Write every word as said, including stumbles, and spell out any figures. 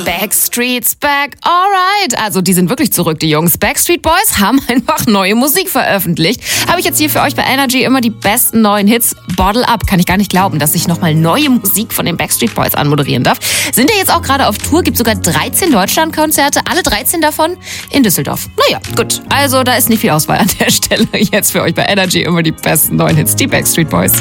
Backstreet's back, alright. Also die sind wirklich zurück, die Jungs. Backstreet Boys haben einfach neue Musik veröffentlicht. Habe ich jetzt hier für euch bei Energy immer die besten neuen Hits. Bottle Up. Kann ich gar nicht glauben, dass ich nochmal neue Musik von den Backstreet Boys anmoderieren darf. Sind ja jetzt auch gerade auf Tour, gibt sogar dreizehn Deutschlandkonzerte, alle dreizehn davon in Düsseldorf. Naja, gut. Also da ist nicht viel Auswahl an der Stelle. Jetzt für euch bei Energy immer die besten neuen Hits, die Backstreet Boys.